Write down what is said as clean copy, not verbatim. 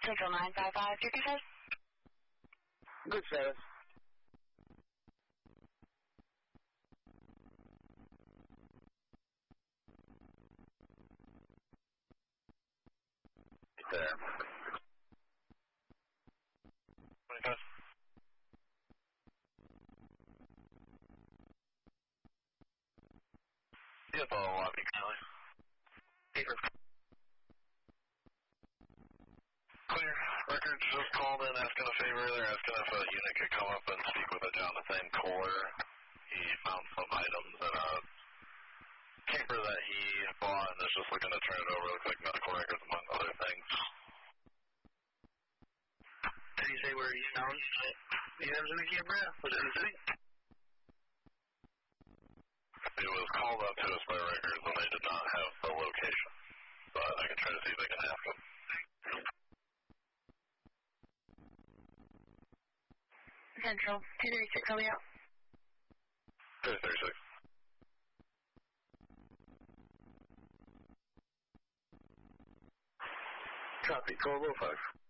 Central 955, 55. Good status. There. 25. Yeah, follow lobby, Kelly. Paper. Clear. Records just called in asking a favor. They're asking if a unit could come up and speak with a Jonathan Kohler. He found some items in a camper that he bought and is just looking to turn it over. Looks like medical records among other things. Did he say where he found the items in the camper? Was it in the city? It was called up to us by records and they did not have the location. But I can try to see if I can ask them. Central 236, are we out? 236. Copy, 1205.